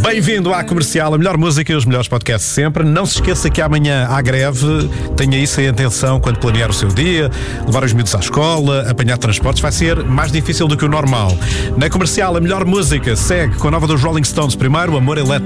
Bem-vindo à Comercial, a melhor música e os melhores podcasts sempre. Não se esqueça que amanhã há greve. Tenha isso em atenção quando planear o seu dia, levar os miúdos à escola, apanhar transportes. Vai ser mais difícil do que o normal. Na Comercial, a melhor música segue com a nova dos Rolling Stones. Primeiro, Amor Elétrico.